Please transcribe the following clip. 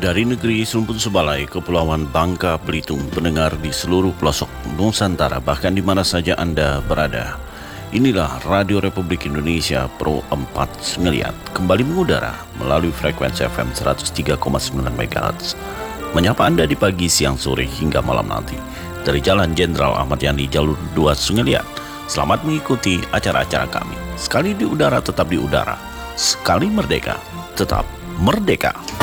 Dari negeri Sumpun Sebalai, Kepulauan Bangka Belitung, pendengar di seluruh pelosok Nusantara, bahkan di mana saja Anda berada. Inilah Radio Republik Indonesia Pro 4 Ngeliat, kembali mengudara melalui frekuensi FM 103,9 MHz. Menyapa Anda di pagi, siang, sore, hingga malam nanti. Dari Jalan Jenderal Ahmad Yani, Jalur 2 Sungeliat. Selamat mengikuti acara-acara kami. Sekali di udara, tetap di udara. Sekali merdeka, tetap merdeka.